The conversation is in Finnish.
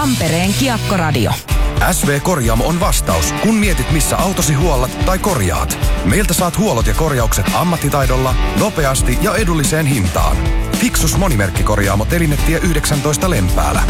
Tampereen Kiekkoradio. SV Korjaamo on vastaus, kun mietit missä autosi huollat tai korjaat. Meiltä saat huollot ja korjaukset ammattitaidolla, nopeasti ja edulliseen hintaan. Fixus monimerkkikorjaamo Telinetie 19 Lempäälä.